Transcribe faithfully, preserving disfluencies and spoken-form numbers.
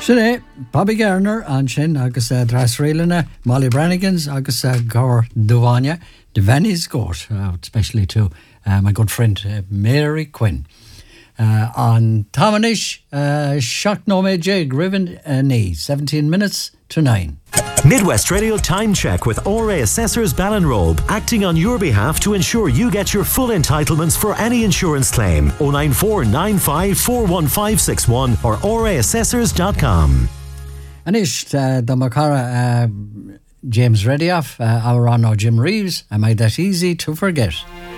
Sinné, Bobby Garner an sin agus uh, Drasrailina, Molly Brannigans agus uh, Gar Duvania, Devaney's Court, uh, especially to uh, my good friend uh, Mary Quinn. Uh, on Tomanish, uh, Shock No Me Jig, Riven uh, Knee, seventeen minutes to nine. Midwest Radio Time Check with O R A Assessors Ballinrobe, acting on your behalf to ensure you get your full entitlements for any insurance claim. oh nine four nine five four one five six one or o r a assessors dot com. Anish, uh, the Macara uh, James Redioff, uh, our Anno Jim Reeves, Am I That Easy to Forget?